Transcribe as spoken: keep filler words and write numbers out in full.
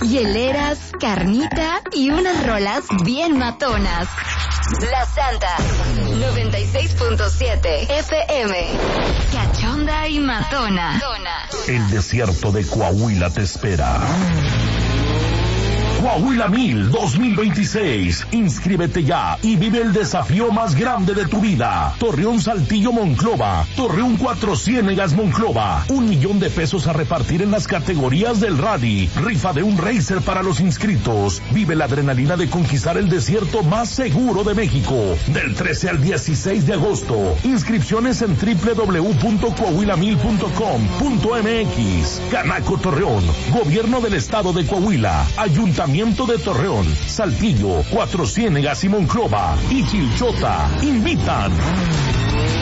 hieleras, carnita y unas rolas bien matonas. La Santa noventa y seis punto siete F M. Cachonda y matona. El desierto de Coahuila te espera. Coahuila Mil dos mil veintiséis. Inscríbete ya y vive el desafío más grande de tu vida. Torreón Saltillo Monclova. Torreón Cuatro Ciénegas Monclova. Un millón de pesos a repartir en las categorías del rally. Rifa de un racer para los inscritos. Vive la adrenalina de conquistar el desierto más seguro de México. Del trece al dieciséis de agosto. Inscripciones en doble u doble u doble u punto coahuila mil punto com punto m x. Canaco Torreón. Gobierno del Estado de Coahuila. Ayuntamiento de Torreón, Saltillo, Cuatro Ciénegas y Monclova y Chilchota invitan.